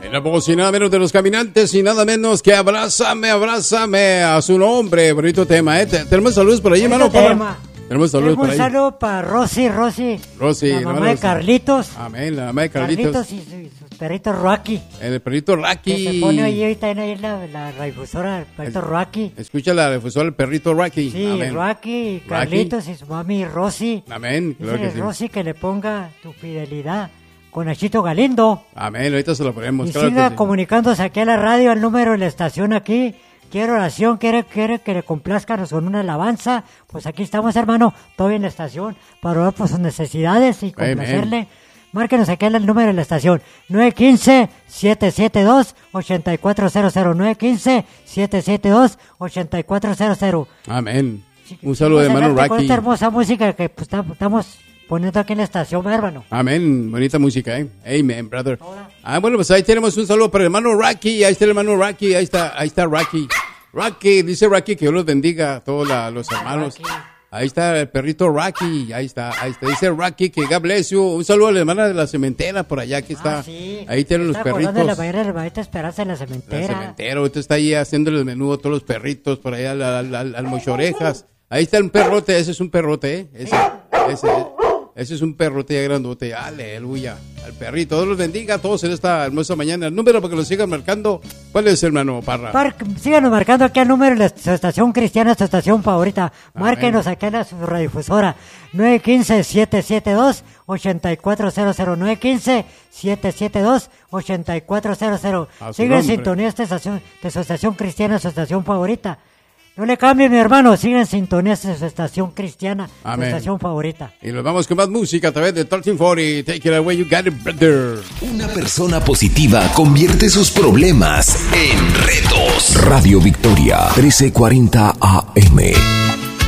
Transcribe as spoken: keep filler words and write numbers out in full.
En la voz y nada menos de Los Caminantes y nada menos que Abrázame, Abrázame a su nombre. Bonito tema, ¿eh? Tenemos saludos por ahí, hermano. Tema. Tenemos saludos por ahí. Un saludo para Rosy, Rosy. Rosy, la mamá no, de Carlitos. Amén, la mamá de Carlitos. Carlitos y su, su perrito Rocky. El perrito Rocky. Que se pone ahí ahorita en la, la radiodifusora, el perrito es, Rocky. Escucha la radiodifusora, el perrito Rocky. Sí, Amén. Rocky, Carlitos Rocky. Y su mami Rosy. Amén, claro Dice que sí. Rosy que le ponga tu fidelidad con Nachito Galindo. Amén, ahorita se lo ponemos. Y claro siga que sí. comunicándose aquí a la radio, al número de la estación aquí. Quiere oración, quiere, quiere que le complazcanos con una alabanza. Pues aquí estamos, hermano, todavía en la estación, para orar por sus necesidades y complacerle. Amen. Márquenos aquí el número de la estación, nueve uno cinco, siete siete dos, ocho cuatro cero cero, nueve uno cinco, siete siete dos, ocho cuatro cero cero. Amén. Un saludo de hermano Rocky. Con esta hermosa música que pues, estamos poniendo aquí en la estación, hermano. Amén, bonita música, ¿eh? Amen, brother. Hola. Ah, bueno, pues ahí tenemos un saludo para el hermano Rocky, ahí está el hermano Rocky, ahí está, ahí está Rocky. Rocky, dice Rocky que Dios los bendiga a todos la, los hermanos. Rocky. Ahí está el perrito Rocky, ahí está, ahí está, dice Rocky que God bless you. Un saludo a la hermana de la cementera por allá, que está, ah, sí. Ahí tienen los perritos. De la mañana de la Esperanza en la cementera. La cementera, usted está ahí haciéndole el menú a todos los perritos por allá, al, al, al, al mochorejas. Ahí está un perrote, ese es un perrote, ¿eh? Ese, ese, ese es un perrote ya grandote, aleluya. Al perrito, Dios los bendiga a todos en esta hermosa mañana. El número para que lo sigan marcando, ¿cuál es, hermano Parra? Par- síganos marcando aquí el número de su estación cristiana, su estación favorita. Márquenos aquí en la su radiodifusora, nueve uno cinco, siete siete dos, ocho cuatro cero cero, nueve uno cinco, siete siete dos, ocho cuatro cero cero. Sigue en sintonía esta estación, de su estación cristiana, su estación favorita. No le cambie, mi hermano, siga en sintonía de su estación cristiana, Amén. Su estación favorita. Y nos vamos con más música a través de trece cuarenta. Take it away, you got it, brother. Una persona positiva convierte sus problemas en retos. Radio Victoria, trece cuarenta A M.